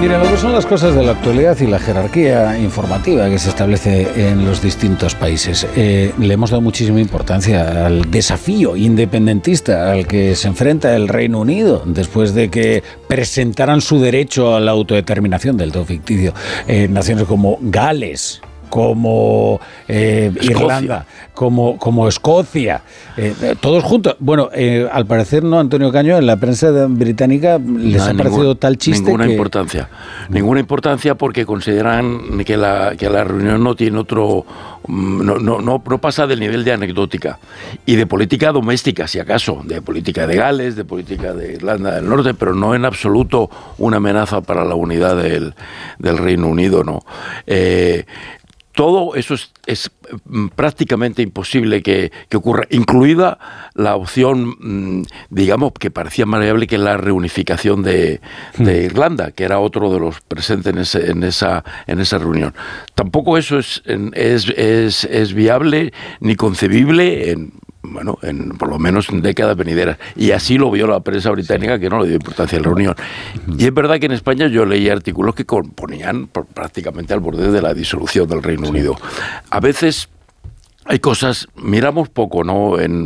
Miren, lo que son las cosas de la actualidad y la jerarquía informativa que se establece en los distintos países. Le hemos dado muchísima importancia al desafío independentista al que se enfrenta el Reino Unido después de que presentaran su derecho a la autodeterminación del todo ficticio. Naciones como Gales, como Irlanda, como Escocia, todos juntos. Bueno, al parecer no, Antonio Caño, en la prensa británica les ha parecido tal chiste Ninguna importancia porque consideran que la reunión no tiene otro... No pasa del nivel de anecdótica y de política doméstica, si acaso, de política de Gales, de política de Irlanda del Norte, pero no en absoluto una amenaza para la unidad del Reino Unido, ¿no? Todo eso es prácticamente imposible que ocurra, incluida la opción, digamos, que parecía más viable, que la reunificación de Irlanda, que era otro de los presentes en esa reunión. Tampoco eso es viable ni concebible por lo menos en décadas venideras. Y así lo vio la prensa británica, que no le dio importancia a la reunión. Y es verdad que en España yo leí artículos que ponían prácticamente al borde de la disolución del Reino Unido. A veces hay cosas, miramos poco, ¿no?